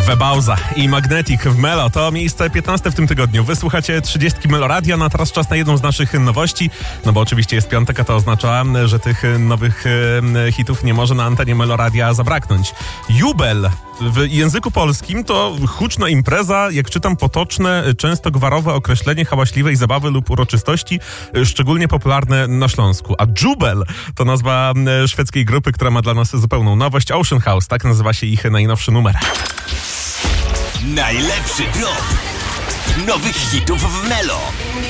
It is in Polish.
Webauza i Magnetic w Melo to miejsce 15 w tym tygodniu. Wysłuchacie 30 Meloradia, no a teraz czas na jedną z naszych nowości, no bo oczywiście jest piątek, a to oznacza, że tych nowych hitów nie może na antenie Meloradia zabraknąć. Jubel w języku polskim to huczna impreza, jak czytam, potoczne, często gwarowe określenie hałaśliwej zabawy lub uroczystości, szczególnie popularne na Śląsku. A Jubel to nazwa szwedzkiej grupy, która ma dla nas zupełną nowość. Ocean House, tak nazywa się ich najnowszy numer. Najlepszy drop nowych hitów w Melo.